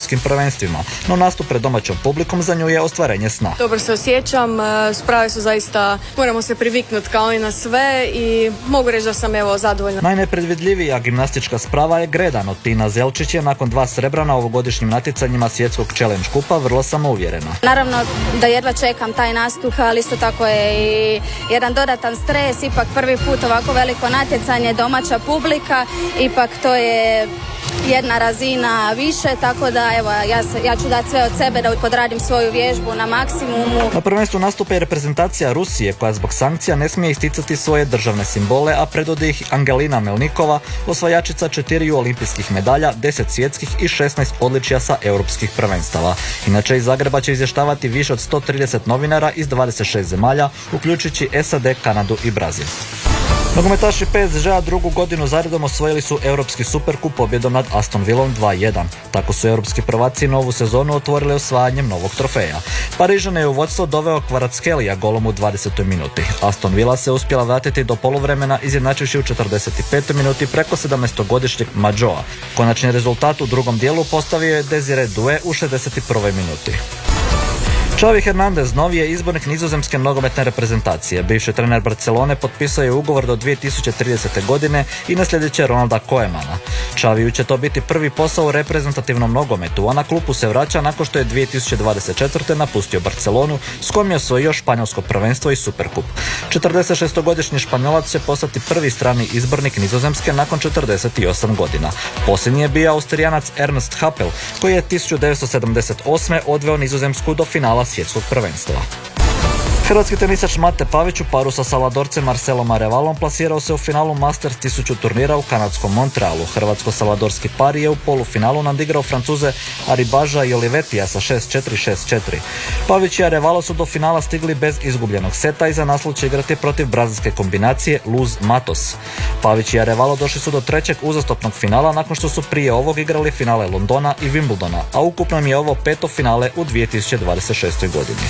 europskim prvenstvima, no nastup pred domaćom publikom za nju je ostvarenje sna. Dobro se osjećam, sprave su zaista, moramo se priviknuti kao i na sve i mogu reći da sam zadovoljna. Najnepredvidljivija gimnastička sprava je Gredan. Tina Zelčić je nakon 2 srebra na ovogodišnjim natjecanjima svjetskog challenge kupa vrlo samouvjerena. Naravno da jedva čekam taj nastup, ali isto tako je i jedan dodatan stres, ipak prvi put ovako veliko natjecanje, domaća publika, ipak to je jedna razina više, tako da ja ću dati sve od sebe da odradim svoju vježbu na maksimumu. Na prvenstvu nastupa i reprezentacija Rusije, koja zbog sankcija ne smije isticati svoje državne simbole, a predvodi ih Angelina Melnikova, osvajačica 4 olimpijskih medalja, 10 svjetskih i 16 odličja sa europskih prvenstava. Inače, iz Zagreba će izvještavati više od 130 novinara iz 26 zemalja, uključujući SAD, Kanadu i Brazil. Nogometaši PSG-a drugu godinu zaredom osvojili su Europski superkup pobjedom nad Aston Villom 2:1. Tako su europski prvaci novu sezonu otvorili osvajanjem novog trofeja. Parižane je u vodstvo doveo Kvaratskhelia golom u 20. minuti. Aston Villa se uspjela vratiti do poluvremena izjednačivši u 45. minuti preko 17-godišnjeg Madjoa. Konačni rezultat u drugom dijelu postavio je Desire Doué u 61. minuti. Xavi Hernandez novi je izbornik nizozemske nogometne reprezentacije. Bivši trener Barcelone potpisao je ugovor do 2030. godine i nasljedit Ronalda Koemana. Xaviju će to biti prvi posao u reprezentativnom nogometu, a na klupu se vraća nakon što je 2024. napustio Barcelonu, s kojom je osvojio španjolsko prvenstvo i Superkup. 46-godišnji Španjolac će postati prvi strani izbornik nizozemske nakon 48 godina. Posljednji je bio Austrijanac Ernst Happel, koji je 1978. odveo nizozemsku do finala svjetskog prvenstva. Hrvatski tenisač Mate Pavić u paru sa Salvadorcem Marcelom Arevalom plasirao se u finalu Masters 1000 turnira u kanadskom Montrealu. Hrvatsko-salvadorski par je u polufinalu nadigrao Francuze Aribaža i Olivetija sa 6-4, 6-4. Pavić i Arevalo su do finala stigli bez izgubljenog seta i za naslov će igrati protiv brazilske kombinacije Luz Matos. Pavić i Arevalo došli su do trećeg uzastopnog finala nakon što su prije ovog igrali finale Londona i Wimbledona, a ukupno im je ovo 5. finale u 2026. godini.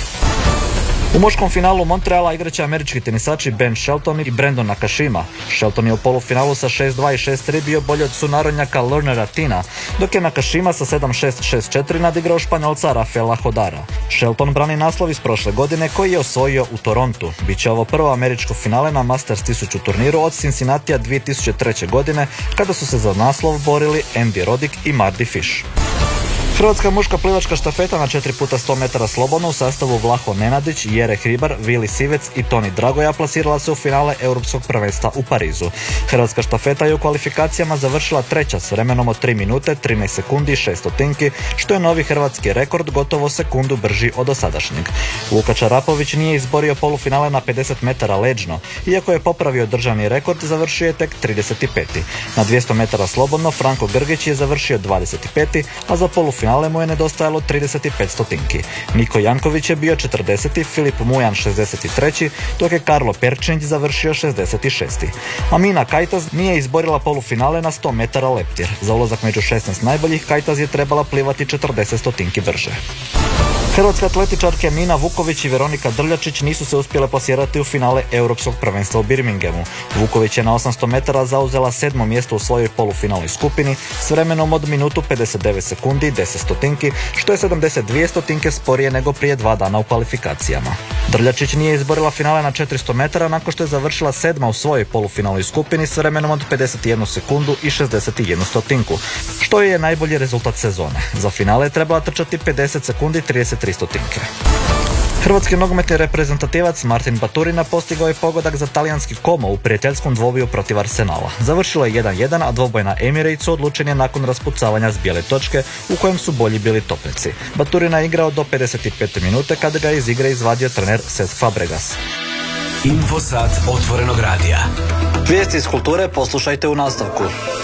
U muškom finalu Montreala igraće američki tenisači Ben Shelton i Brandon Nakashima. Shelton je u polufinalu sa 6-2 i 6-3 bio bolji od sunarodnjaka Lernera Tina, dok je Nakashima sa 7-6, 6-4 nadigrao Španjolca Rafaela Hodara. Shelton brani naslov iz prošle godine koji je osvojio u Torontu. Biće ovo prvo američko finale na Masters 1000 turniru od Cincinnatija 2003. godine, kada su se za naslov borili Andy Roddick i Mardy Fish. Hrvatska muška plivačka štafeta na 4x100 metara slobodno u sastavu Vlaho Nenadić, Jere Hribar, Vili Sivec i Toni Dragoja plasirala se u finale Europskog prvenstva u Parizu. Hrvatska štafeta je u kvalifikacijama završila treća s vremenom od 3 minute, 13 sekundi i 6 stotinki, što je novi hrvatski rekord, gotovo sekundu brži od dosadašnjeg. Luka Čarapović nije izborio polufinale na 50 metara leđno, iako je popravio državni rekord, završio je tek 35. Na 200 metara slobodno Franko Grgić je završio 25. a za polufinale mu je nedostajalo 35 stotinki. Niko Janković je bio 40. Filip Mujan 63. dok je Karlo Perčinić završio 66. Amina Kajtaz nije izborila polufinale na 100 metara leptir. Za ulazak među 16 najboljih Kajtaz je trebala plivati 40 stotinki brže. Hrvatske atletičarke Nina Vuković i Veronika Drljačić nisu se uspjele plasirati u finale Europskog prvenstva u Birminghamu. Vuković je na 800 metara zauzela 7. mjesto u svojoj polufinalnoj skupini s vremenom od minutu 59 sekundi i 10 stotinki, što je 72 stotinke sporije nego prije 2 dana u kvalifikacijama. Drljačić nije izborila finale na 400 metara nakon što je završila 7. u svojoj polufinalnoj skupini s vremenom od 51 sekundu i 61 stotinku, što je najbolji rezultat sezone. Za finale je trebala trčati 50 sekundi i 33 stotinke. Hrvatski nogometni reprezentativac Martin Baturina postigao je pogodak za talijanski Como u prijateljskom dvobiju protiv Arsenala. Završilo je 1-1, a dvoboj na Emiratesu odlučen je nakon raspucavanja s bijele točke u kojem su bolji bili topnici. Baturina je igrao do 55. minute kada ga je iz igre izvadio trener Cesc Fabregas. Infosat otvorenog radija. Vijesti iz kulture poslušajte u nastavku.